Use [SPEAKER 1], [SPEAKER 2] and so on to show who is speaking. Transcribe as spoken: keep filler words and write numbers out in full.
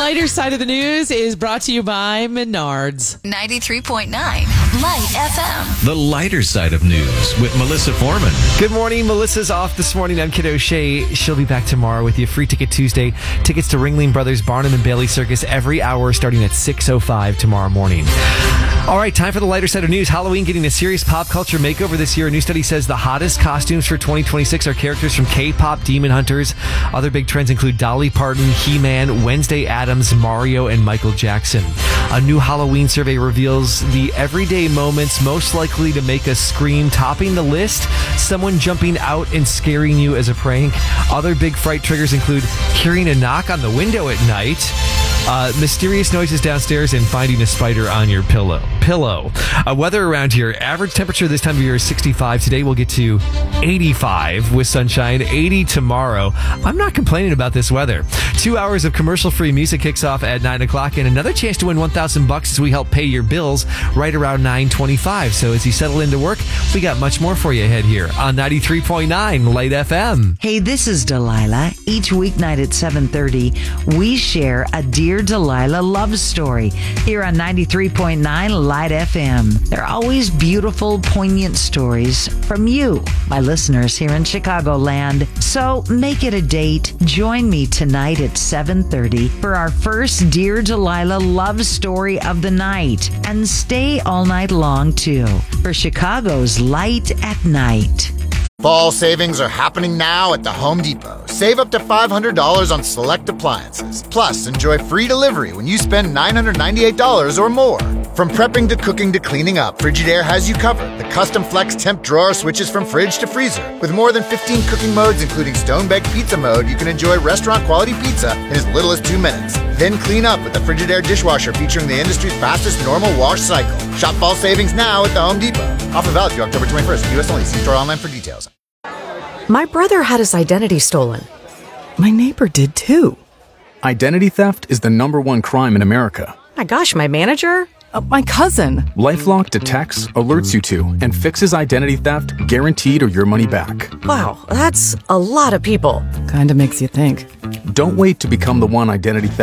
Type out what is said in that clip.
[SPEAKER 1] lighter side of the news is brought to you by Menards.
[SPEAKER 2] ninety-three point nine Light F M.
[SPEAKER 3] The lighter side of news with Melissa Foreman.
[SPEAKER 4] Good morning. Melissa's off this morning. I'm Kid O'Shea. She'll be back tomorrow with you. Free Ticket Tuesday. Tickets to Ringling Brothers Barnum and Bailey Circus every hour starting at six oh five tomorrow morning. All right, time for the lighter side of news. Halloween getting a serious pop culture makeover this year. A new study says the hottest costumes for twenty twenty-six are characters from K-pop Demon Hunters. Other big trends include Dolly Parton, He-Man, Wednesday Addams, Mario, and Michael Jackson. A new Halloween survey reveals the everyday moments most likely to make us scream. Topping the list, someone jumping out and scaring you as a prank. Other big fright triggers include hearing a knock on the window at night, Uh, mysterious noises downstairs, and finding a spider on your pillow. Pillow. Uh, weather around here. Average temperature this time of year is sixty-five. Today we'll get to eighty-five with sunshine. eighty tomorrow. I'm not complaining about this weather. Two hours of commercial-free music kicks off at nine o'clock, and another chance to win one thousand bucks as we help pay your bills right around nine twenty-five. So as you settle into work, we got much more for you ahead here on ninety-three point nine Light F M.
[SPEAKER 5] Hey, this is Delilah. Each weeknight at seven thirty, we share a Dear Delilah love story here on ninety-three point nine Light F M. They're always beautiful, poignant stories from you, my listeners here in Chicagoland. So make it a date. Join me tonight at seven thirty for our first Dear Delilah love story of the night. And stay all night long, too, for Chicago's Light at Night.
[SPEAKER 6] Fall savings are happening now at the Home Depot. Save up to five hundred dollars on select appliances. Plus, enjoy free delivery when you spend nine hundred ninety-eight dollars or more. From prepping to cooking to cleaning up, Frigidaire has you covered. The custom flex temp drawer switches from fridge to freezer. With more than fifteen cooking modes, including stone-baked pizza mode, you can enjoy restaurant-quality pizza in as little as two minutes. Then clean up with the Frigidaire dishwasher featuring the industry's fastest normal wash cycle. Shop fall savings now at the Home Depot. Offer valid through October twenty-first. U S only. See store online for details.
[SPEAKER 7] My brother had his identity stolen. My neighbor did too.
[SPEAKER 8] Identity theft is the number one crime in America.
[SPEAKER 7] My gosh, my manager?
[SPEAKER 8] Uh, my cousin. LifeLock detects, alerts you to, and fixes identity theft guaranteed or your money back.
[SPEAKER 7] Wow, that's a lot of people. Kinda makes you think.
[SPEAKER 8] Don't wait to become the one identity theft